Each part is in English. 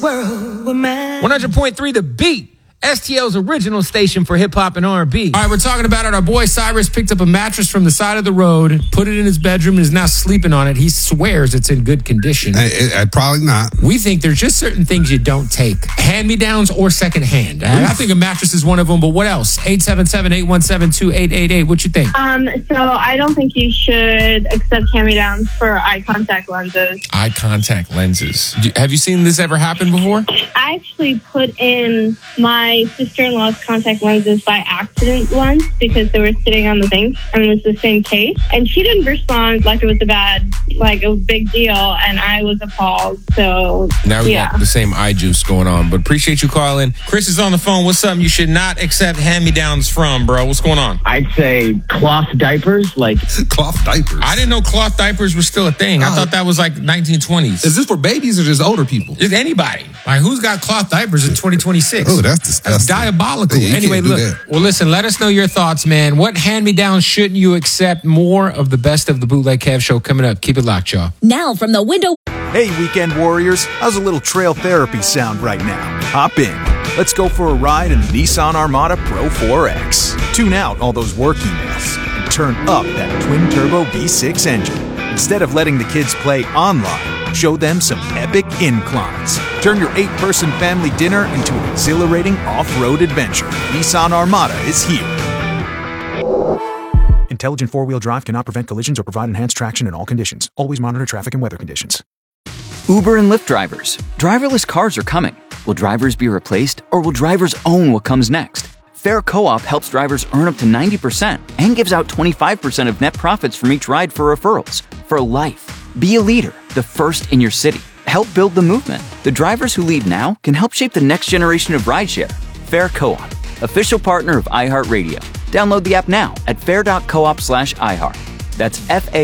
100.3 The Beat. STL's original station for hip-hop and R&B. All right, we're talking about it. Our boy Cyrus picked up a mattress from the side of the road, put it in his bedroom, and is now sleeping on it. He swears it's in good condition. Probably not. We think there's just certain things you don't take. Hand-me-downs or second-hand. I think a mattress is one of them, but what else? 877-817-2888. What you think? So I don't think you should accept hand-me-downs for eye contact lenses. Eye contact lenses. Have you seen this ever happen before? I actually put in my sister-in-law's contact lenses by accident once because they were sitting on the thing and it was the same case. And she didn't respond like it was a big deal, and I was appalled. So now we got the same eye juice going on. But appreciate you calling. Chris is on the phone. What's something you should not accept hand-me-downs from, bro? What's going on? I'd say cloth diapers. Cloth diapers? I didn't know cloth diapers were still a thing. I thought that was like 1920s. Is this for babies or just older people? Just anybody. Like, who's got cloth diapers in 2026? Oh, that's disgusting. That's diabolical. Yeah, anyway, look. Well, listen, let us know your thoughts, man. What hand-me-downs shouldn't you accept? More of the best of the Bootleg Kev Show coming up. Keep it locked, y'all. Now from the window. Hey, weekend warriors. How's a little trail therapy sound right now? Hop in. Let's go for a ride in the Nissan Armada Pro 4X. Tune out all those work emails and turn up that twin-turbo V6 engine. Instead of letting the kids play online, show them some epic inclines. Turn your 8-person family dinner into an exhilarating off-road adventure. Nissan Armada is here. Intelligent four-wheel drive cannot prevent collisions or provide enhanced traction in all conditions. Always monitor traffic and weather conditions. Uber and Lyft drivers. Driverless cars are coming. Will drivers be replaced, or will drivers own what comes next? Fair Co-op helps drivers earn up to 90% and gives out 25% of net profits from each ride for referrals. For life. Be a leader, the first in your city. Help build the movement. The drivers who lead now can help shape the next generation of rideshare. Fair Co-op, official partner of iHeartRadio. Download the app now at fair.coop/iHeart. That's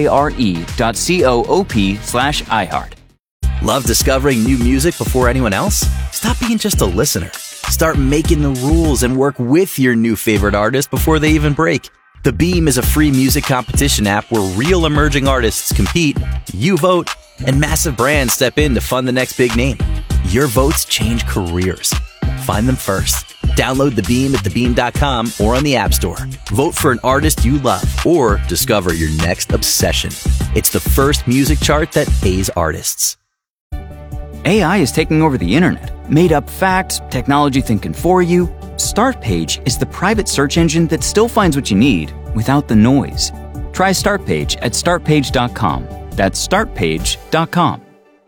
FARE.coop/iHeart. Love discovering new music before anyone else? Stop being just a listener. Start making the rules and work with your new favorite artist before they even break. The Beam is a free music competition app where real emerging artists compete, you vote, and massive brands step in to fund the next big name. Your votes change careers. Find them first. Download The Beam at thebeam.com or on the App Store. Vote for an artist you love or discover your next obsession. It's the first music chart that pays artists. AI is taking over the internet. Made up facts, technology thinking for you. Startpage is the private search engine that still finds what you need without the noise. Try Startpage at startpage.com. That's startpage.com.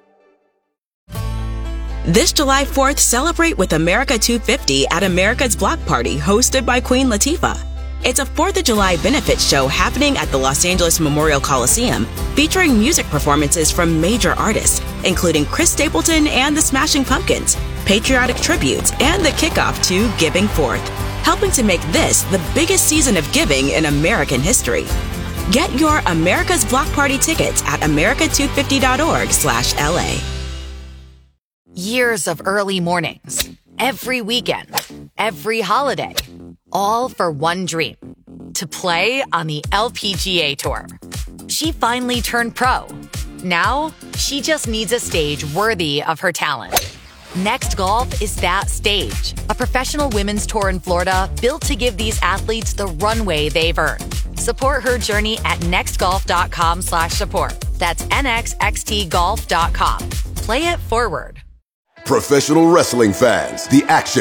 This July 4th, celebrate with America 250 at America's Block Party, hosted by Queen Latifah. It's a 4th of July benefit show happening at the Los Angeles Memorial Coliseum, featuring music performances from major artists, including Chris Stapleton and the Smashing Pumpkins, patriotic tributes, and the kickoff to Giving Forth, helping to make this the biggest season of giving in American history. Get your America's Block Party tickets at america250.org/LA. Years of early mornings, every weekend, every holiday, all for one dream, to play on the LPGA Tour. She finally turned pro. Now, she just needs a stage worthy of her talent. Next Golf is that stage, a professional women's tour in Florida built to give these athletes the runway they've earned. Support her journey at nextgolf.com/support. That's nxxtgolf.com. Play it forward. Professional wrestling fans, the action